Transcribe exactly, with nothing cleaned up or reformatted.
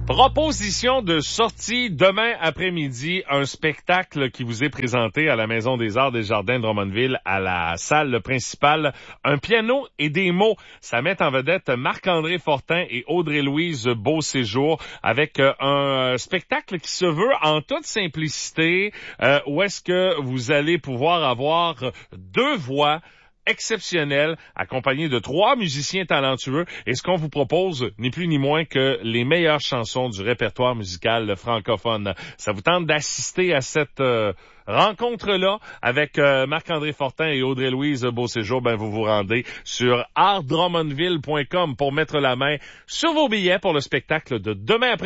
Proposition de sortie demain après-midi, un spectacle qui vous est présenté à la Maison des Arts des Jardins de Drummondville à la salle principale. Un piano et des mots. Ça met en vedette Marc-André Fortin et Audrey-Louise Beauséjour avec euh, un spectacle qui se veut en toute simplicité, euh, où est-ce que vous allez pouvoir avoir deux voix exceptionnel, accompagné de trois musiciens talentueux. Et ce qu'on vous propose, ni plus ni moins que les meilleures chansons du répertoire musical francophone. Ça vous tente d'assister à cette euh, rencontre-là avec euh, Marc-André Fortin et Audrey-Louise Beauséjour? Ben, vous vous rendez sur art drummondville point com pour mettre la main sur vos billets pour le spectacle de demain après